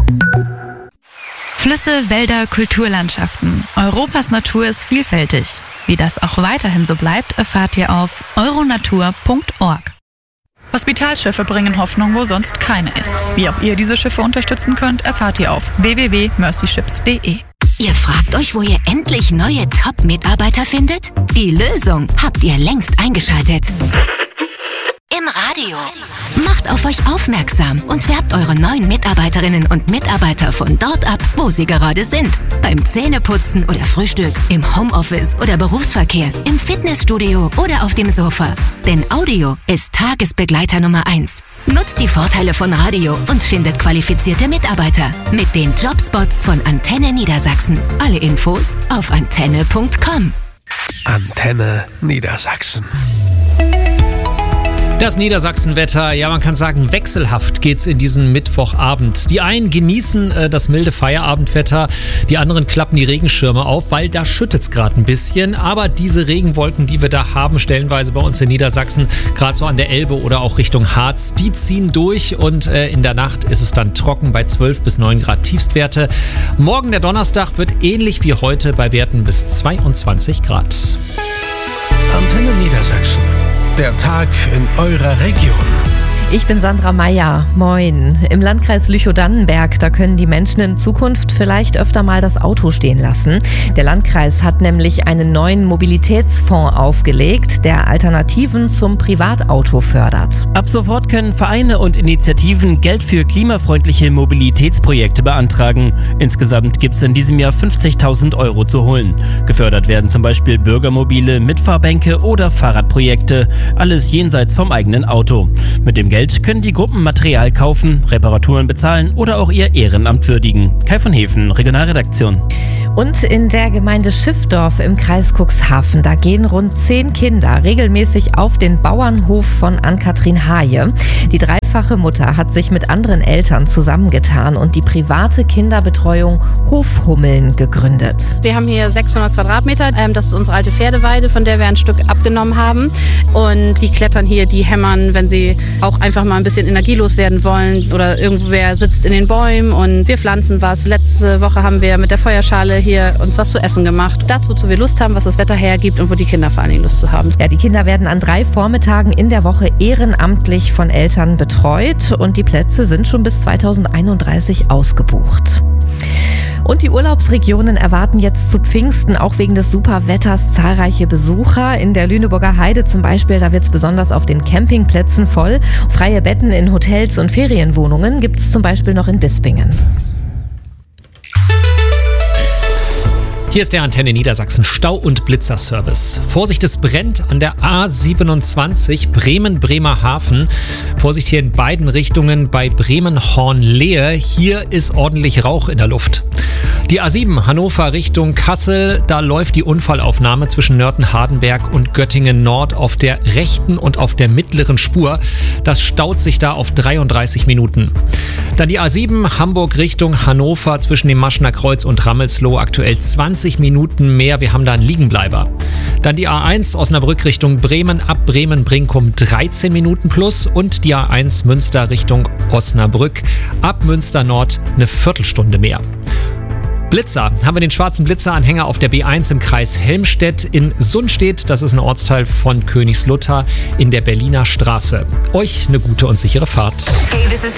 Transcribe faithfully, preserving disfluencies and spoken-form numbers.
Flüsse, Wälder, Kulturlandschaften. Europas Natur ist vielfältig. Wie das auch weiterhin so bleibt, erfahrt ihr auf euronatur punkt org. Hospitalschiffe bringen Hoffnung, wo sonst keine ist. Wie auch ihr diese Schiffe unterstützen könnt, erfahrt ihr auf w w w punkt mercy ships punkt d e. Ihr fragt euch, wo ihr endlich neue Top-Mitarbeiter findet? Die Lösung habt ihr längst eingeschaltet. Im Radio. Macht auf euch aufmerksam und werbt eure neuen Mitarbeiterinnen und Mitarbeiter von dort ab, wo sie gerade sind. Beim Zähneputzen oder Frühstück, im Homeoffice oder Berufsverkehr, im Fitnessstudio oder auf dem Sofa. Denn Audio ist Tagesbegleiter Nummer eins. Nutzt die Vorteile von Radio und findet qualifizierte Mitarbeiter mit den Jobspots von Antenne Niedersachsen. Alle Infos auf antenne punkt com. Antenne Niedersachsen. Das Niedersachsenwetter, ja, man kann sagen, wechselhaft geht's in diesen Mittwochabend. Die einen genießen äh, das milde Feierabendwetter, die anderen klappen die Regenschirme auf, weil da schüttet's gerade ein bisschen. Aber diese Regenwolken, die wir da haben, stellenweise bei uns in Niedersachsen, gerade so an der Elbe oder auch Richtung Harz, die ziehen durch und äh, in der Nacht ist es dann trocken bei zwölf bis neun Grad Tiefstwerte. Morgen, der Donnerstag, wird ähnlich wie heute bei Werten bis zweiundzwanzig Grad. Antenne Niedersachsen. Der Tag in eurer Region. Ich bin Sandra Meyer. Moin. Im Landkreis Lüchow-Dannenberg, da können die Menschen in Zukunft vielleicht öfter mal das Auto stehen lassen. Der Landkreis hat nämlich einen neuen Mobilitätsfonds aufgelegt, der Alternativen zum Privatauto fördert. Ab sofort können Vereine und Initiativen Geld für klimafreundliche Mobilitätsprojekte beantragen. Insgesamt gibt es in diesem Jahr fünfzigtausend Euro zu holen. Gefördert werden zum Beispiel Bürgermobile, Mitfahrbänke oder Fahrradprojekte. Alles jenseits vom eigenen Auto. Mit dem Geld können die Gruppen Material kaufen, Reparaturen bezahlen oder auch ihr Ehrenamt würdigen. Kai von Hefen, Regionalredaktion. Und in der Gemeinde Schiffdorf im Kreis Cuxhaven, da gehen rund zehn Kinder regelmäßig auf den Bauernhof von Ann-Kathrin Haje. Die dreifache Mutter hat sich mit anderen Eltern zusammengetan und die private Kinderbetreuung Hofhummeln gegründet. Wir haben hier sechshundert Quadratmeter, das ist unsere alte Pferdeweide, von der wir ein Stück abgenommen haben. Und die klettern hier, die hämmern, wenn sie auch einfach mal ein bisschen energielos werden wollen oder irgendwer sitzt in den Bäumen und wir pflanzen was. Letzte Woche haben wir mit der Feuerschale hier uns was zu essen gemacht. Das, wozu wir Lust haben, was das Wetter hergibt und wo die Kinder vor allen Dingen Lust zu haben. Ja, die Kinder werden an drei Vormittagen in der Woche ehrenamtlich von Eltern betreut und die Plätze sind schon bis zweitausendeinunddreißig ausgebucht. Und die Urlaubsregionen erwarten jetzt zu Pfingsten auch wegen des Superwetters zahlreiche Besucher. In der Lüneburger Heide zum Beispiel, da wird es besonders auf den Campingplätzen voll. Freie Betten in Hotels und Ferienwohnungen gibt es zum Beispiel noch in Bispingen. Hier ist der Antenne Niedersachsen Stau- und Blitzerservice. Vorsicht, es brennt an der A siebenundzwanzig Bremen-Bremerhaven. Vorsicht hier in beiden Richtungen bei Bremen-Hornlehe. Hier ist ordentlich Rauch in der Luft. Die A sieben Hannover Richtung Kassel, da läuft die Unfallaufnahme zwischen Nörten-Hardenberg und Göttingen-Nord auf der rechten und auf der mittleren Spur. Das staut sich da auf dreiunddreißig Minuten. Dann die A sieben Hamburg Richtung Hannover zwischen dem Maschner Kreuz und Rammelsloh, aktuell zwanzig Minuten mehr. Wir haben da einen Liegenbleiber. Dann die A eins Osnabrück Richtung Bremen, ab Bremen-Brinkum dreizehn Minuten plus und die A eins Münster Richtung Osnabrück, ab Münster Nord eine Viertelstunde mehr. Blitzer, haben wir den schwarzen Blitzeranhänger auf der B eins im Kreis Helmstedt in Sundstedt. Das ist ein Ortsteil von Königslutter in der Berliner Straße. Euch eine gute und sichere Fahrt. Hey, this is